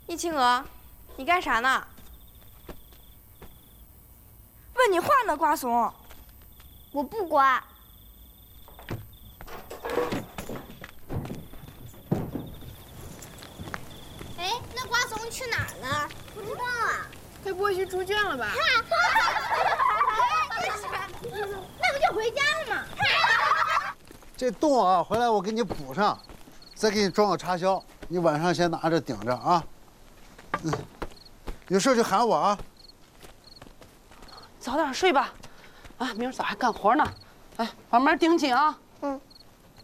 易青娥，你干啥呢？ 问你话呢，瓜怂！ 我不刮。哎，那瓜怂去哪儿了？不知道啊。 该不会去猪圈了吧？ 那不就回家了吗？ 这洞啊，回来我给你补上，再给你装个插销，你晚上先拿着顶着啊。有事就喊我啊。 早点睡吧，啊，明儿早还干活呢。哎，慢慢盯紧啊。 嗯。